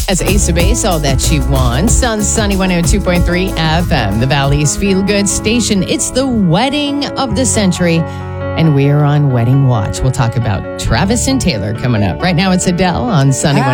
As Ace of Base, all that she wants on Sunny 102.3 FM, the Valley's feel good station. It's the wedding of the century, and we are on Wedding Watch. We'll talk about Travis and Taylor coming up. Right now, it's Adele on Sunny